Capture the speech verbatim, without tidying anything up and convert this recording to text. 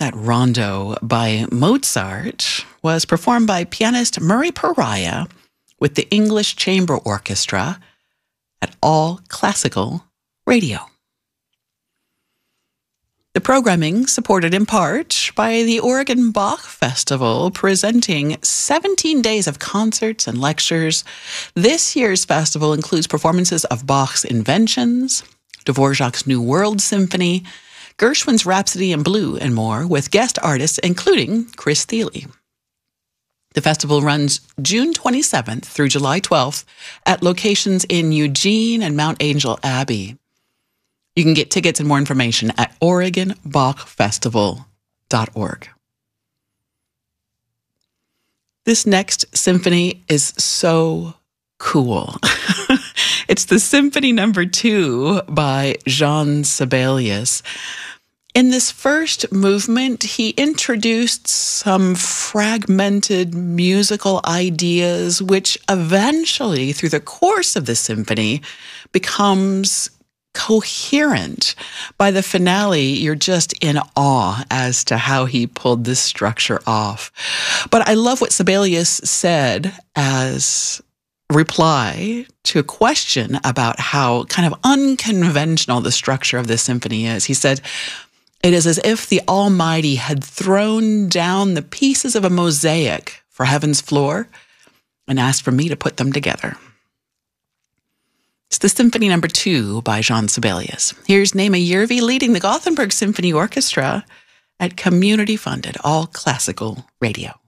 that rondo by Mozart was performed by pianist Murray Pariah with the English Chamber Orchestra at All Classical Radio. The programming supported in part by the Oregon Bach Festival, presenting seventeen days of concerts and lectures. This year's festival includes performances of Bach's Inventions, Dvorak's New World Symphony, Gershwin's Rhapsody in Blue, and more, with guest artists including Chris Thile. The festival runs June twenty-seventh through July twelfth at locations in Eugene and Mount Angel Abbey. You can get tickets and more information at Oregon Bach Festival dot org. This next symphony is so cool. It's the Symphony Number Two by Jean Sibelius. In this first movement, he introduced some fragmented musical ideas, which eventually, through the course of the symphony, becomes coherent. By the finale, you're just in awe as to how he pulled this structure off. But I love what Sibelius said as reply to a question about how kind of unconventional the structure of this symphony is. He said, "It is as if the Almighty had thrown down the pieces of a mosaic for heaven's floor and asked for me to put them together." It's the Symphony Number Two by Jean Sibelius. Here's Naima Yervi leading the Gothenburg Symphony Orchestra at community-funded All Classical Radio.